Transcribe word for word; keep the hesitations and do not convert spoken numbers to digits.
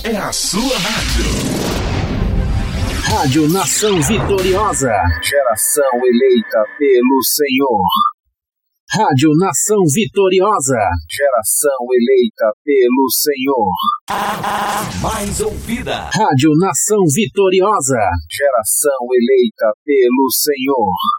é a sua rádio. Rádio Nação Vitoriosa. Geração eleita pelo Senhor. Rádio Nação Vitoriosa. Geração eleita pelo Senhor. A mais ouvida. Rádio Nação Vitoriosa. Geração eleita pelo Senhor.